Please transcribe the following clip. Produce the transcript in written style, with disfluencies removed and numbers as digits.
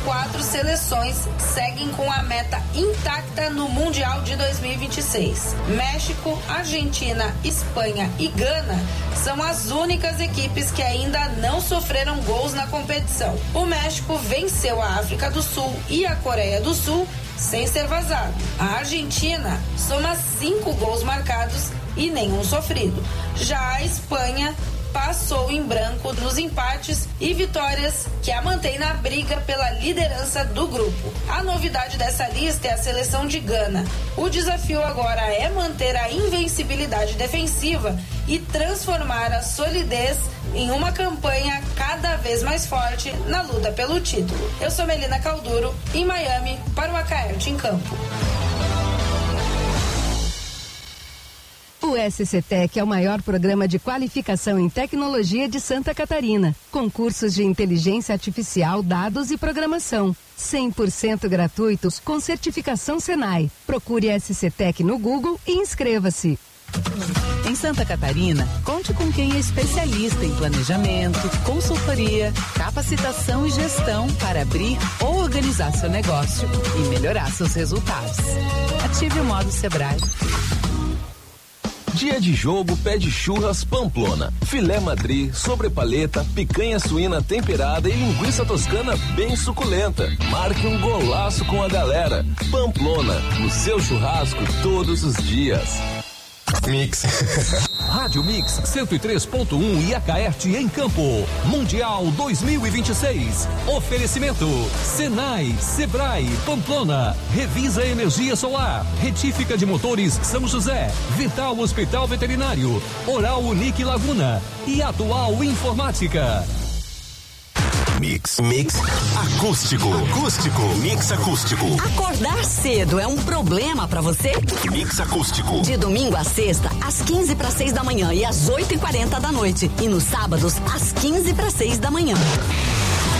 4 seleções seguem com a meta intacta no Mundial de 2026. México, Argentina, Espanha e Gana são as únicas equipes que ainda não sofreram gols na competição. O México venceu a África do Sul e a Coreia do Sul sem ser vazado. A Argentina soma 5 gols marcados e nenhum sofrido. Já a Espanha passou em branco nos empates e vitórias que a mantém na briga pela liderança do grupo. A novidade dessa lista é a seleção de Gana. O desafio agora é manter a invencibilidade defensiva e transformar a solidez em uma campanha cada vez mais forte na luta pelo título. Eu sou Melina Calduro, em Miami, para o Acaerte em Campo. O SCTec é o maior programa de qualificação em tecnologia de Santa Catarina, com cursos de inteligência artificial, dados e programação, 100% gratuitos com certificação Senai. Procure SCTec no Google e inscreva-se. Em Santa Catarina, conte com quem é especialista em planejamento, consultoria, capacitação e gestão para abrir ou organizar seu negócio e melhorar seus resultados. Ative o modo Sebrae. Dia de jogo pede churras Pamplona, filé madri, sobrepaleta, picanha suína temperada e linguiça toscana bem suculenta. Marque um golaço com a galera. Pamplona, no seu churrasco todos os dias. Mix. Rádio Mix 103.1 e Acaerte em Campo. Mundial 2026. Oferecimento: Senai, Sebrae, Pamplona, Revisa Energia Solar, Retífica de Motores São José, Vital Hospital Veterinário, Oral Unique Laguna e Atual Informática. Mix acústico. Mix acústico. Acordar cedo é um problema pra você? Mix acústico. De domingo a sexta, às 5:45 da manhã e às 8:40 da noite. E nos sábados, às 5:45 da manhã.